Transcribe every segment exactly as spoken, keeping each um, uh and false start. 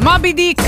Moby Dick,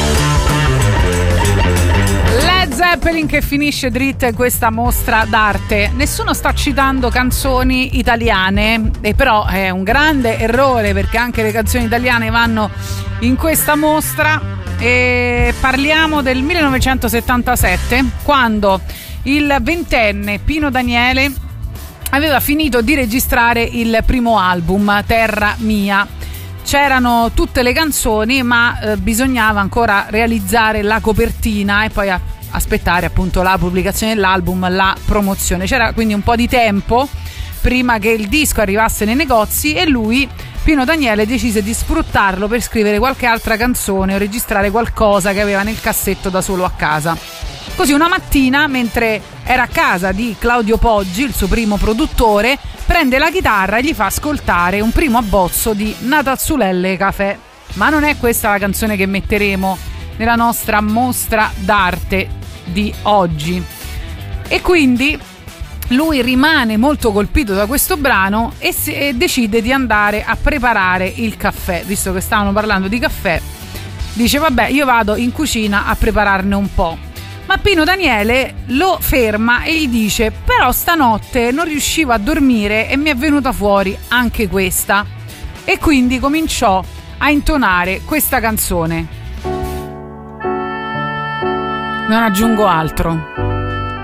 Led Zeppelin che finisce dritta in questa mostra d'arte. Nessuno sta citando canzoni italiane, e però è un grande errore, perché anche le canzoni italiane vanno in questa mostra. E parliamo del millenovecentosettantasette, quando il ventenne Pino Daniele aveva finito di registrare il primo album, Terra Mia. C'erano tutte le canzoni, ma eh, bisognava ancora realizzare la copertina e poi a- aspettare appunto la pubblicazione dell'album, la promozione. C'era quindi un po' di tempo prima che il disco arrivasse nei negozi, e lui, Pino Daniele, decise di sfruttarlo per scrivere qualche altra canzone o registrare qualcosa che aveva nel cassetto da solo a casa. Così una mattina, mentre era a casa di Claudio Poggi, il suo primo produttore, prende la chitarra e gli fa ascoltare un primo abbozzo di Natazzulelle Cafè. Ma non è questa la canzone che metteremo nella nostra mostra d'arte di oggi. E quindi lui rimane molto colpito da questo brano e, si, e decide di andare a preparare il caffè. Visto che stavano parlando di caffè, dice vabbè, io vado in cucina a prepararne un po'. Ma Pino Daniele lo ferma e gli dice: però stanotte non riuscivo a dormire e mi è venuta fuori anche questa. E quindi cominciò a intonare questa canzone. Non aggiungo altro.